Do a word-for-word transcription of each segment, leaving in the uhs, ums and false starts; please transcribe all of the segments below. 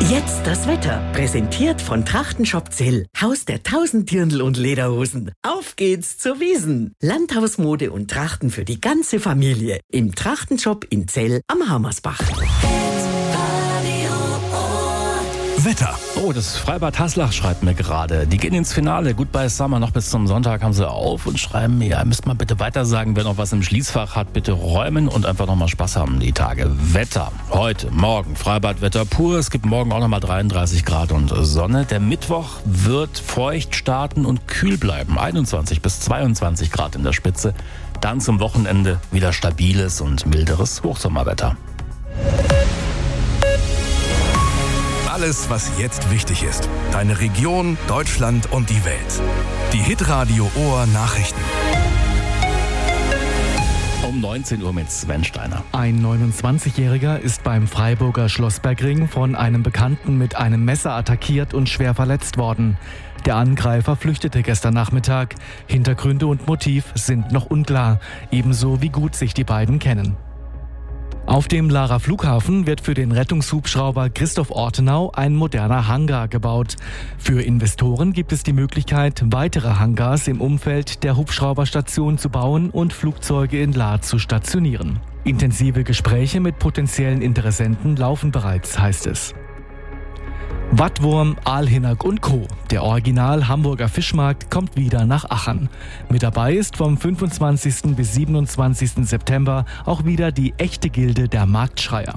Jetzt das Wetter. Präsentiert von Trachtenshop Zell. Haus der tausend Dirndl und Lederhosen. Auf geht's zur Wiesn. Landhausmode und Trachten für die ganze Familie. Im Trachtenshop in Zell am Hammersbach. Wetter. Oh, das Freibad Haslach schreibt mir gerade. Die gehen ins Finale. Goodbye Summer. Noch bis zum Sonntag haben sie auf und schreiben mir, ja, müsst mal bitte weiter sagen, wer noch was im Schließfach hat, bitte räumen und einfach nochmal Spaß haben die Tage. Wetter. Heute, morgen, Freibadwetter pur. Es gibt morgen auch nochmal dreiunddreißig Grad und Sonne. Der Mittwoch wird feucht starten und kühl bleiben. einundzwanzig bis zweiundzwanzig Grad in der Spitze. Dann zum Wochenende wieder stabiles und milderes Hochsommerwetter. Alles, was jetzt wichtig ist. Deine Region, Deutschland und die Welt. Die Hitradio Ohr Nachrichten. Um neunzehn Uhr mit Sven Steiner. Ein neunundzwanzigjähriger ist beim Freiburger Schlossbergring von einem Bekannten mit einem Messer attackiert und schwer verletzt worden. Der Angreifer flüchtete gestern Nachmittag. Hintergründe und Motiv sind noch unklar, ebenso wie gut sich die beiden kennen. Auf dem Lahrer Flughafen wird für den Rettungshubschrauber Christoph Ortenau ein moderner Hangar gebaut. Für Investoren gibt es die Möglichkeit, weitere Hangars im Umfeld der Hubschrauberstation zu bauen und Flugzeuge in Lahr zu stationieren. Intensive Gespräche mit potenziellen Interessenten laufen bereits, heißt es. Wattwurm, Aalhinnerk und Co. Der Original Hamburger Fischmarkt kommt wieder nach Achern. Mit dabei ist vom fünfundzwanzigsten bis siebenundzwanzigsten September auch wieder die echte Gilde der Marktschreier.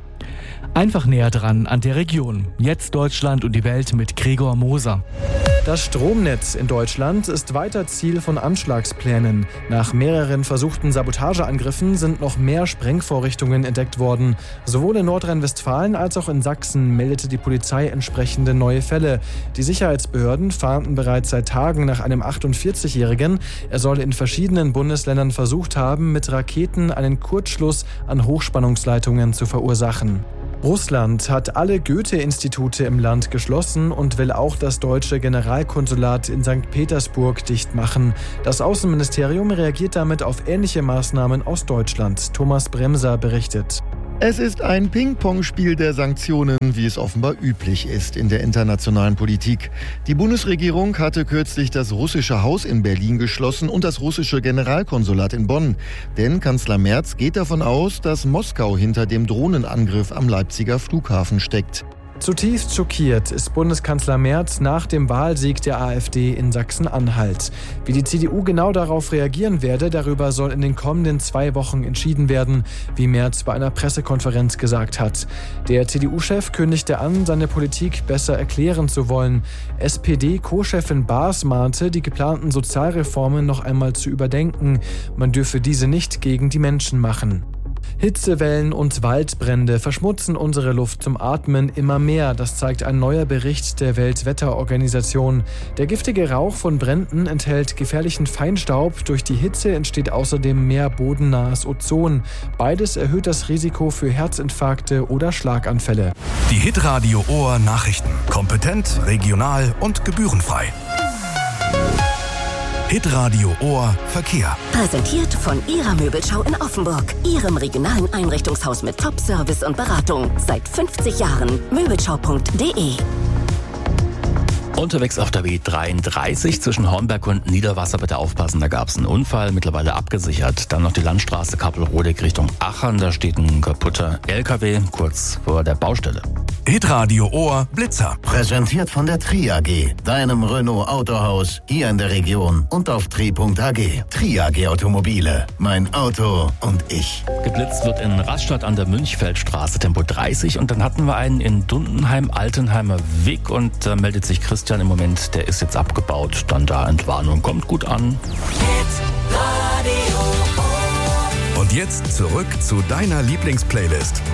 Einfach näher dran an der Region. Jetzt Deutschland und die Welt mit Gregor Moser. Das Stromnetz in Deutschland ist weiter Ziel von Anschlagsplänen. Nach mehreren versuchten Sabotageangriffen sind noch mehr Sprengvorrichtungen entdeckt worden. Sowohl in Nordrhein-Westfalen als auch in Sachsen meldete die Polizei entsprechende neue Fälle. Die Sicherheitsbehörden fahnden bereits seit Tagen nach einem achtundvierzigjährigen. Er soll in verschiedenen Bundesländern versucht haben, mit Raketen einen Kurzschluss an Hochspannungsleitungen zu verursachen. Russland hat alle Goethe-Institute im Land geschlossen und will auch das deutsche Generalkonsulat in Sankt Petersburg dicht machen. Das Außenministerium reagiert damit auf ähnliche Maßnahmen aus Deutschland. Thomas Bremser berichtet. Es ist ein Ping-Pong-Spiel der Sanktionen, wie es offenbar üblich ist in der internationalen Politik. Die Bundesregierung hatte kürzlich das russische Haus in Berlin geschlossen und das russische Generalkonsulat in Bonn. Denn Kanzler Merz geht davon aus, dass Moskau hinter dem Drohnenangriff am Leipziger Flughafen steckt. Zutiefst schockiert ist Bundeskanzler Merz nach dem Wahlsieg der AfD in Sachsen-Anhalt. Wie die C D U genau darauf reagieren werde, darüber soll in den kommenden zwei Wochen entschieden werden, wie Merz bei einer Pressekonferenz gesagt hat. Der C D U-Chef kündigte an, seine Politik besser erklären zu wollen. S P D-Co-Chefin Baas mahnte, die geplanten Sozialreformen noch einmal zu überdenken. Man dürfe diese nicht gegen die Menschen machen. Hitzewellen und Waldbrände verschmutzen unsere Luft zum Atmen immer mehr. Das zeigt ein neuer Bericht der Weltwetterorganisation. Der giftige Rauch von Bränden enthält gefährlichen Feinstaub. Durch die Hitze entsteht außerdem mehr bodennahes Ozon. Beides erhöht das Risiko für Herzinfarkte oder Schlaganfälle. Die Hitradio Ohr Nachrichten. Kompetent, regional und gebührenfrei. Hitradio Ohr Verkehr. Präsentiert von Ihrer Möbelschau in Offenburg. Ihrem regionalen Einrichtungshaus mit Top-Service und Beratung. Seit fünfzig Jahren. Möbelschau punkt de. Unterwegs auf der B dreiunddreißig zwischen Hornberg und Niederwasser, bitte aufpassen, da gab es einen Unfall, mittlerweile abgesichert. Dann noch die Landstraße Kappelrodeck Richtung Achern, da steht ein kaputter L K W kurz vor der Baustelle. Hitradio Ohr Blitzer. Präsentiert von der Tri A G, deinem Renault Autohaus hier in der Region und auf tri punkt a g. Tri A G Automobile, mein Auto und ich. Geblitzt wird in Rastatt an der Münchfeldstraße, Tempo dreißig. Und dann hatten wir einen in Dundenheim, Altenheimer Weg. Und da meldet sich Christian im Moment, der ist jetzt abgebaut. Dann da Entwarnung, kommt gut an. Und jetzt zurück zu deiner Lieblingsplaylist.